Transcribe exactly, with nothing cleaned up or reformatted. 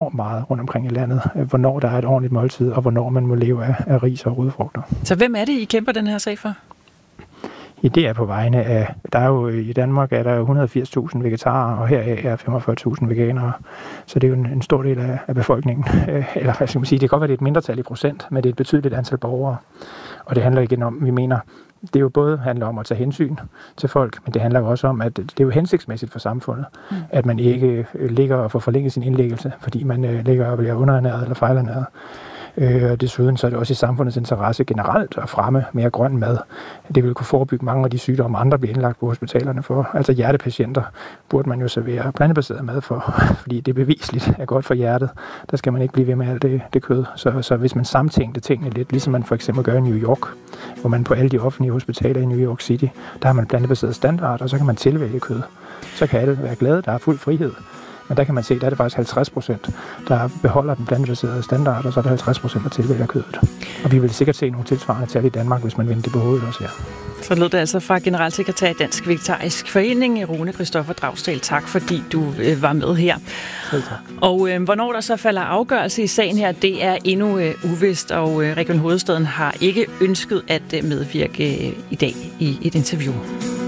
enormt meget rundt omkring i landet, hvornår der er et ordentligt måltid, og hvornår man må leve af, af ris og rodfrugter. Så hvem er det, I kæmper den her sag for? Ja, det er på vegne af, der er jo i Danmark er der jo et hundrede og firs tusind vegetarer, og heraf er femogfyrre tusind veganere. Så det er jo en, en stor del af, af befolkningen. Eller hvad skal man sige, det kan godt være, det er et mindretal i procent, men det er et betydeligt antal borgere. Og det handler igen om, vi mener, det jo både handler om at tage hensyn til folk, men det handler jo også om, at det er jo hensigtsmæssigt for samfundet, mm. at man ikke ligger og får forlænget sin indlæggelse, fordi man øh, ligger og bliver underernæret eller fejlernæret. Øh, og desuden så er det også i samfundets interesse generelt at fremme mere grøn mad. Det vil kunne forebygge mange af de sygdomme, andre bliver indlagt på hospitalerne for. Altså hjertepatienter burde man jo servere plantebaseret mad for, fordi det bevisligt er godt for hjertet. Der skal man ikke blive ved med alt det, det kød. Så, så hvis man samtænkte tingene lidt, ligesom man for eksempel gør i New York, hvor man på alle de offentlige hospitaler i New York City, der har man plantebaseret standard, og så kan man tilvælge kød. Så kan alle være glade, der er fuld frihed. Men der kan man se, der er det faktisk halvtreds procent, der beholder den plantebaserede standard, og så er det halvtreds procent, der tilvælger kødet. Og vi vil sikkert se nogle tilsvarende tal i Danmark, hvis man vender det på hovedet også her. Så lød det altså fra generalsekretær i Dansk Vegetarisk Forening, Rune Christoffer Dragsdahl. Tak, fordi du øh, var med her. Selv tak. Og øh, hvornår der så falder afgørelse i sagen her, det er endnu øh, uvist, og øh, Region Hovedstaden har ikke ønsket at øh, medvirke øh, i dag i et interview.